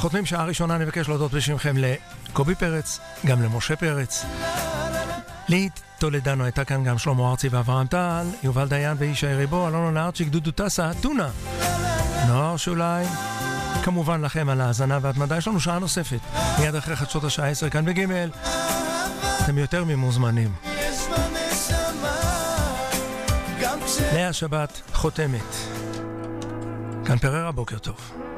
חותמים שעה ראשונה, אני מבקש להודות בשמכם לקובי פרץ, גם למשה פרץ. ליט תולדנו הייתה כאן גם שלמה ארצי ואברהם טל, יובל דיין וישי ריבו, אלונו נארצ'יק, דודו טסה, טונה, נוער שוליים. כמובן לכם על ההאזנה והתמדה. יש לנו שעה נוספת מיד אחרי חדשות השעה 10 כאן בגימל. אתם יותר ממוזמנים. לאה שבת חותמת. כאן פררה, בוקר טוב.